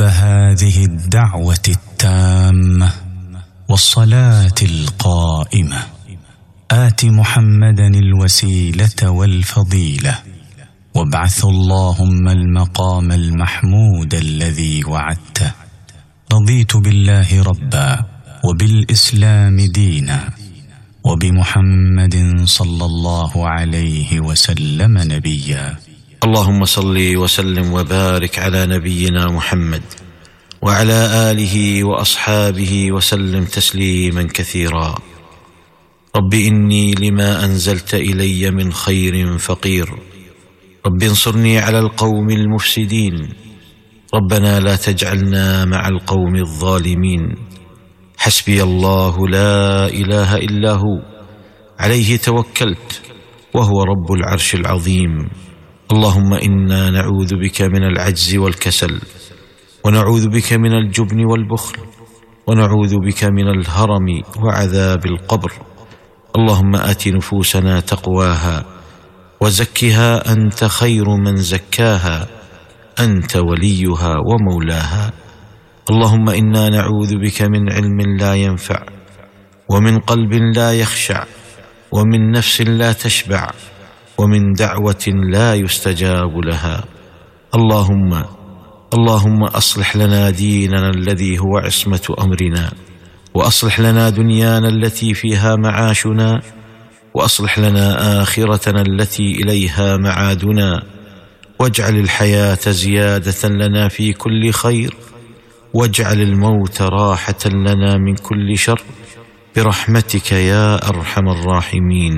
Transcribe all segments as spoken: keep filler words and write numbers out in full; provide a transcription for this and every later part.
هذه الدعوة التامة والصلاة القائمة آت محمدا الوسيلة والفضيلة وابعث اللهم المقام المحمود الذي وعدته. رضيت بالله ربا وبالإسلام دينا وبمحمد صلى الله عليه وسلم نبيا. اللهم صل وسلم وبارك على نبينا محمد وعلى آله وأصحابه وسلم تسليما كثيرا. رب إني لما أنزلت إلي من خير فقير، رب انصرني على القوم المفسدين، ربنا لا تجعلنا مع القوم الظالمين. حسبي الله لا إله إلا هو عليه توكلت وهو رب العرش العظيم. اللهم إنا نعوذ بك من العجز والكسل، ونعوذ بك من الجبن والبخل، ونعوذ بك من الهرم وعذاب القبر. اللهم آت نفوسنا تقواها وزكها أنت خير من زكاها، أنت وليها ومولاها. اللهم إنا نعوذ بك من علم لا ينفع، ومن قلب لا يخشع، ومن نفس لا تشبع، ومن دعوة لا يستجاب لها. اللهم اللهم أصلح لنا ديننا الذي هو عصمة أمرنا، وأصلح لنا دنيانا التي فيها معاشنا، وأصلح لنا آخرتنا التي إليها معادنا، واجعل الحياة زيادة لنا في كل خير، واجعل الموت راحة لنا من كل شر، برحمتك يا أرحم الراحمين.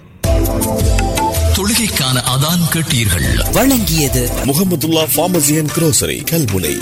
தொழுகைக்கான அதான் கேட்டீர்கள். வழங்கியது Mahmudullah pharmacy and grocery Kalmunai.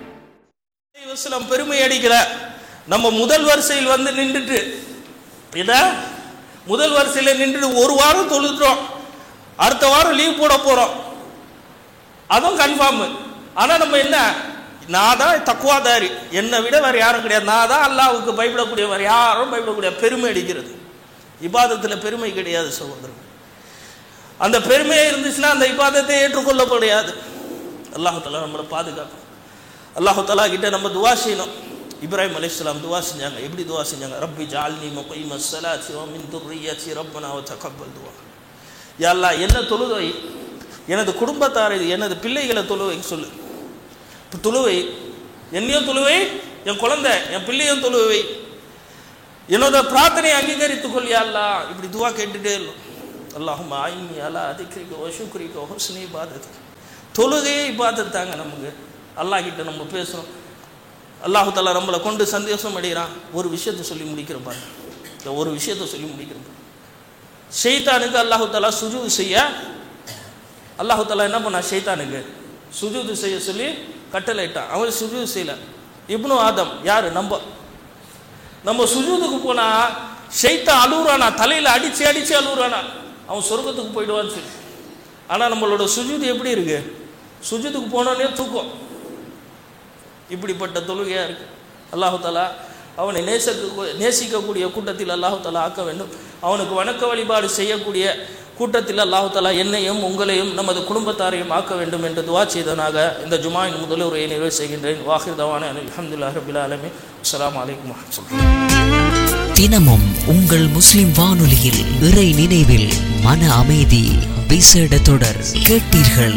பெருமை அடிக்கிற நம்ம முதல் வரிசையில் வந்து நின்றுட்டு இத முதல் வரிசையில் நின்று ஒரு வாரம் தொழுதுறோம், அடுத்த வாரம் லீவ் போட போறோம், அதுவும் கன்ஃபார்ம். ஆனா நம்ம என்ன, நான் தான் தக்குவாதாரி, என்னை விட வேற யாரும் கிடையாது, நான் தான் அல்லாஹ்வுக்கு பயப்படக்கூடிய, வேற யாரும் பயப்படக்கூடிய பெருமை அடிக்கிறது. இபாதத்துல பெருமை கிடையாது சகோதரர். அந்த பெருமையே இருந்துச்சுன்னா அந்த இபாதத்தை ஏற்றுக்கொள்ளப்படாது. அல்லாஹ் தஆலா நம்மளை பாதுகாக்கும். அல்லாஹ் தஆலா கிட்ட நம்ம துவா செய்யணும். இப்ராஹிம் அலைஹிஸ்ஸலாம் துவா செஞ்சாங்க. எப்படி துவா செஞ்சாங்க? ரப்பி ஜஅல்னி முகீமஸ் ஸலாத்தி வ மின் துர்ரிய்யத்தி ரப்பனா வ தகப்பல் துஆ. யா அல்லாஹ், என்ன தொழுவை, எனது குடும்பத்தாரை, எனது பிள்ளைகளை தொழுவை சொல்லு. தொழுவை என்னையும் தொழுவை, என் குழந்தை என் பிள்ளையும் தொழுவை, என்னோட பிரார்த்தனையை அங்கீகரித்துக் கொள் யா அல்லாஹ். இப்படி துவா கேட்டுட்டே இல்லை. அல்லாஹும்ம ஐன்னி அலா திக்ரிக வ ஷுக்ரிக வ ஹுஸ்னி இபாதத்திக். தொழுகையே இபாதத் தாங்க நமக்கு. அல்லாஹ் கிட்ட நம்ம பேசுகிறோம். அல்லாஹு தஆலா நம்மளை கொண்டு சந்தோஷம் அடைகிறான். ஒரு விஷயத்தை சொல்லி முடிக்கிறோம் பாருங்க, இந்த ஒரு விஷயத்தை சொல்லி முடிக்கிறோம். ஷைத்தானுக்கு அல்லாஹு தஆலா சுஜூது செய்ய, அல்லாஹு தஆலா என்ன பண்ணா, ஷைத்தானுக்கு சுஜூது செய்ய சொல்லி கட்டளை இட்டான். அவன் சுஜூது செய்யல. இப்னு ஆதம் யாரு, நம்ம நம்ம சுஜூதுக்கு போனா ஷைத்தான் அழுகுறானா, தலையில அடிச்சு அடிச்சு அழுகுறானா, அவன் சொர்க்கத்துக்கு போயிடுவான்னு சொல்லி. ஆனா நம்மளோட சுஜூது எப்படி இருக்கு, சுஜூதுக்கு போனோடனே தூக்கம். இப்படிப்பட்ட தொழுகையா இருக்கு. அல்லாஹு தஆலா அவனை நேசிக்க நேசிக்கக்கூடிய கூட்டத்தில் அல்லாஹு தஆலா ஆக்க வேண்டும். அவனுக்கு வணக்க வழிபாடு செய்யக்கூடிய கூட்டத்தில் அல்லாஹு தஆலா என்னையும் உங்களையும் நமது குடும்பத்தாரையும் ஆக்க வேண்டும் என்று துவா செய்தனாக இந்த ஜுமாவின் முதல் உரையை நிறைவு செய்கின்றேன். வாஹிர் தவானா அல்ஹம்துலில்லாஹி ரப்பில் ஆலமீன். அஸ்ஸலாமு அலைக்கும் வரஹ்மத்துல்லாஹி. தினமும் உங்கள் முஸ்லிம் வானொலியில் இறை நினைவில் மன அமைதி விசேட தொடர் கேட்டீர்கள்.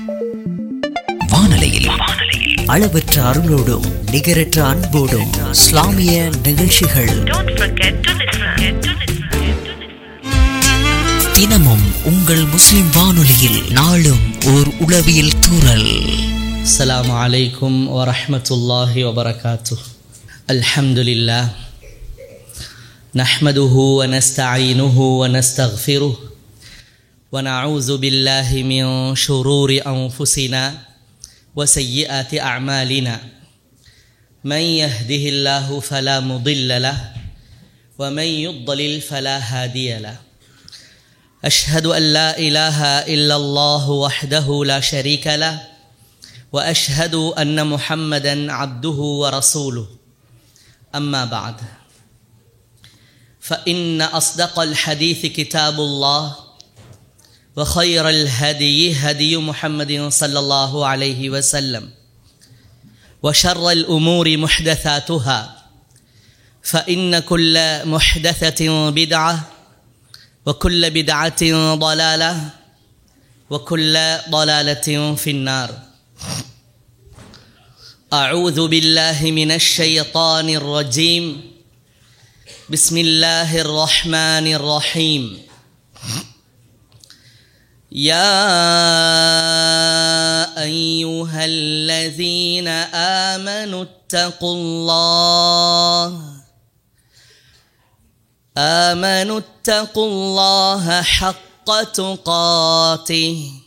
வானொலியில் அளவற்ற அருளோடும் நிகரற்ற அன்போடும் இஸ்லாமிய நிகழ்ச்சிகள். தினமும் உங்கள் முஸ்லிம் வானொலியில் நாளும் ஓர் உளவியல் தூறல். அஸ்ஸலாமு அலைக்கும் வரஹ்மத்துல்லாஹி வபரகாத்துஹ். அல்ஹம்துலில்லாஹ் நஹ்மதுஹு வ நஸ்தஈனுஹு வ நஸ்தக்ஃபிருஹ் வ நஊது பில்லாஹி மின் ஷுரூரி அன்ஃபுஸினா வ ஸய்யிஆத்தி அஅமாலினா. மன் யஹ்திஹில்லாஹு ஃபலா முضில்ல லஹு வ மன் யுض்லில் ஃபலா ஹாதிய லஹு. أشهد أن لا إله إلا الله وحده لا شريك له وأشهد أن محمدا عبده ورسوله. أما بعد، فإن أصدق الحديث كتاب الله وخير الهدي هدي محمد صلى الله عليه وسلم وشر الأمور محدثاتها فإن كل محدثة بدعة وكل بدعة ضلالة وكل ضلالة في النار. أعوذ بالله من الشيطان الرجيم. بسم الله الرحمن الرحيم. يا أيها الذين آمنوا اتقوا الله آمنوا اتقوا الله حق تقاته